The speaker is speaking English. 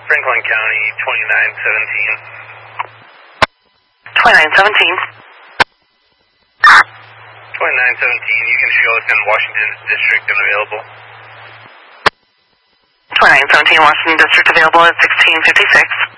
Franklin County, 2917. 2917, you can show us in Washington District and available. 2917 Washington District available at 1656.